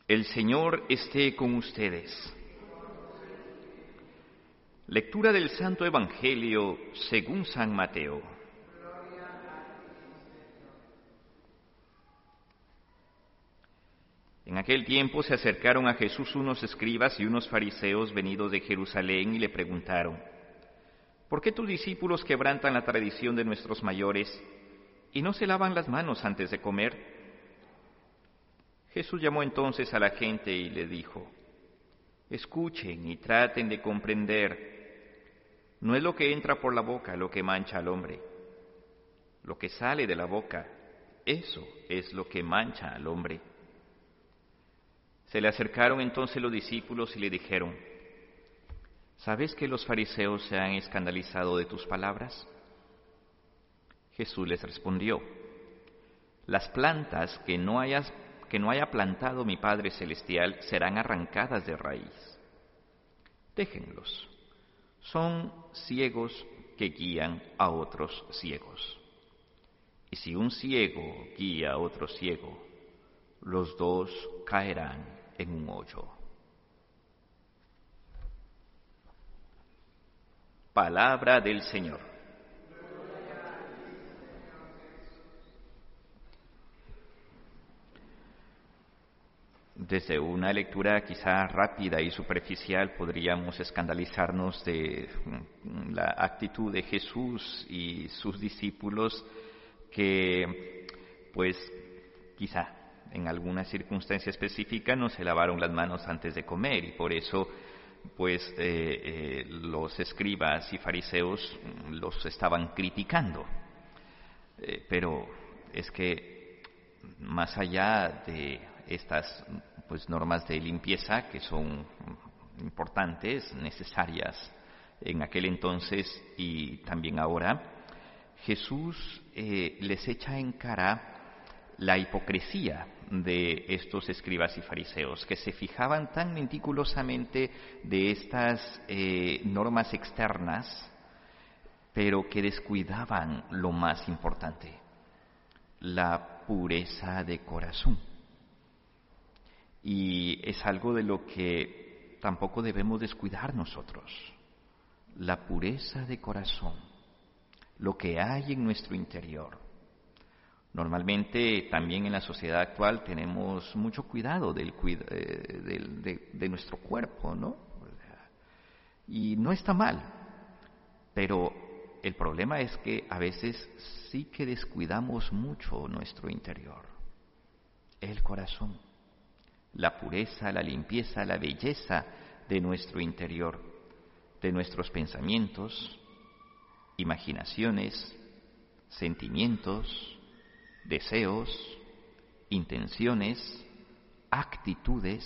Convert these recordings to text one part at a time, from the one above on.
El Señor esté con ustedes. Lectura del Santo Evangelio según San Mateo. En aquel tiempo se acercaron a Jesús unos escribas y unos fariseos venidos de Jerusalén y le preguntaron: ¿por qué tus discípulos quebrantan la tradición de nuestros mayores y no se lavan las manos antes de comer? Jesús llamó entonces a la gente y le dijo: escuchen y traten de comprender. No es lo que entra por la boca lo que mancha al hombre. Lo que sale de la boca, eso es lo que mancha al hombre. Se le acercaron entonces los discípulos y le dijeron: ¿sabes que los fariseos se han escandalizado de tus palabras? Jesús les respondió: las plantas que no haya plantado mi Padre Celestial serán arrancadas de raíz. Déjenlos. Son ciegos que guían a otros ciegos. Y si un ciego guía a otro ciego, los dos caerán en un hoyo. Palabra del Señor. Desde una lectura quizá rápida y superficial podríamos escandalizarnos de la actitud de Jesús y sus discípulos que, pues, quizá en alguna circunstancia específica no se lavaron las manos antes de comer y por eso, pues, los escribas y fariseos los estaban criticando. Pero es que más allá de estas normas de limpieza que son importantes, necesarias en aquel entonces y también ahora, Jesús les echa en cara la hipocresía de estos escribas y fariseos, que se fijaban tan meticulosamente de estas normas externas, pero que descuidaban lo más importante: la pureza de corazón. Y es algo de lo que tampoco debemos descuidar nosotros: la pureza de corazón, lo que hay en nuestro interior. Normalmente también en la sociedad actual tenemos mucho cuidado de nuestro cuerpo, ¿no? Y no está mal, pero el problema es que a veces sí que descuidamos mucho nuestro interior, el corazón, la pureza, la limpieza, la belleza de nuestro interior, de nuestros pensamientos, imaginaciones, sentimientos, deseos, intenciones, actitudes,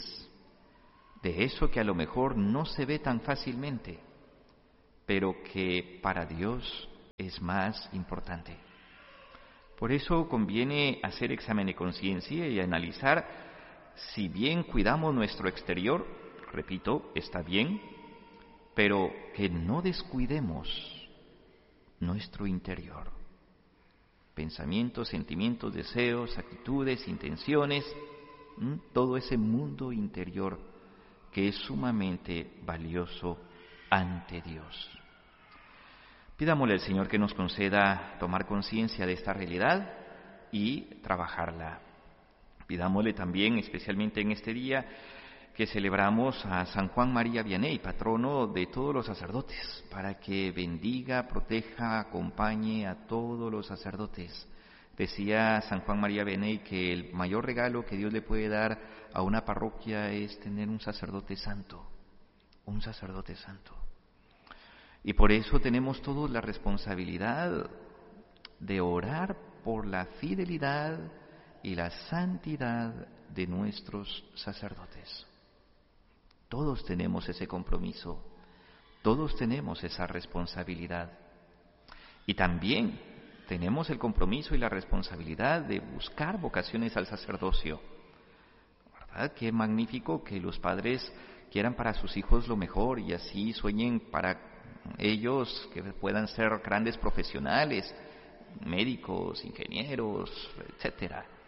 de eso que a lo mejor no se ve tan fácilmente, pero que para Dios es más importante. Por eso conviene hacer examen de conciencia y analizar si bien cuidamos nuestro exterior, repito, está bien, pero que no descuidemos nuestro interior. Pensamientos, sentimientos, deseos, actitudes, intenciones, todo ese mundo interior que es sumamente valioso ante Dios. Pidámosle al Señor que nos conceda tomar conciencia de esta realidad y trabajarla. Pidámosle también, especialmente en este día, que celebramos a San Juan María Vianney, patrono de todos los sacerdotes, para que bendiga, proteja, acompañe a todos los sacerdotes. Decía San Juan María Vianney que el mayor regalo que Dios le puede dar a una parroquia es tener un sacerdote santo, un sacerdote santo. Y por eso tenemos todos la responsabilidad de orar por la fidelidad y la santidad de nuestros sacerdotes. Todos tenemos ese compromiso, todos tenemos esa responsabilidad. Y también tenemos el compromiso y la responsabilidad de buscar vocaciones al sacerdocio. ¿Verdad? Qué magnífico que los padres quieran para sus hijos lo mejor y así sueñen para ellos que puedan ser grandes profesionales, médicos, ingenieros, etcétera.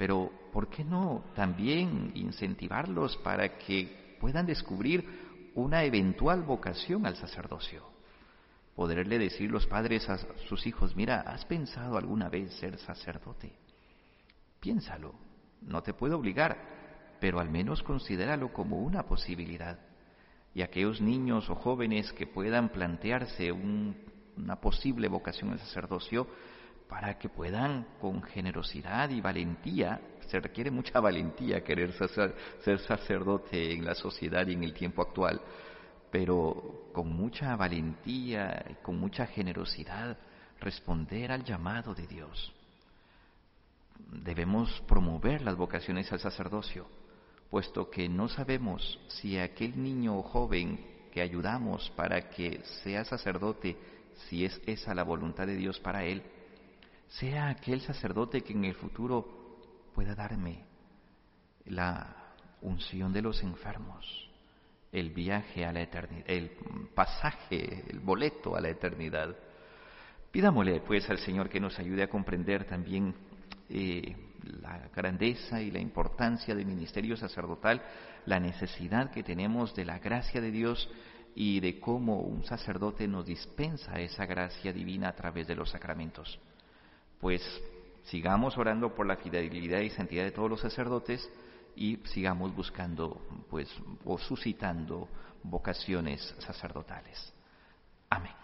pero ¿por qué no también incentivarlos para que puedan descubrir una eventual vocación al sacerdocio? Poderle decir los padres a sus hijos: mira, ¿has pensado alguna vez ser sacerdote? Piénsalo, no te puedo obligar, pero al menos considéralo como una posibilidad. Y aquellos niños o jóvenes que puedan plantearse una posible vocación al sacerdocio, para que puedan con generosidad y valentía, se requiere mucha valentía querer ser sacerdote en la sociedad y en el tiempo actual, pero con mucha valentía y con mucha generosidad responder al llamado de Dios. Debemos promover las vocaciones al sacerdocio, puesto que no sabemos si aquel niño o joven que ayudamos para que sea sacerdote, si es esa la voluntad de Dios para él, sea aquel sacerdote que en el futuro pueda darme la unción de los enfermos, el viaje a la eternidad, el pasaje, el boleto a la eternidad. Pidámosle pues al Señor que nos ayude a comprender también la grandeza y la importancia del ministerio sacerdotal, la necesidad que tenemos de la gracia de Dios y de cómo un sacerdote nos dispensa esa gracia divina a través de los sacramentos. Pues sigamos orando por la fidelidad y santidad de todos los sacerdotes y sigamos buscando, pues, o suscitando vocaciones sacerdotales. Amén.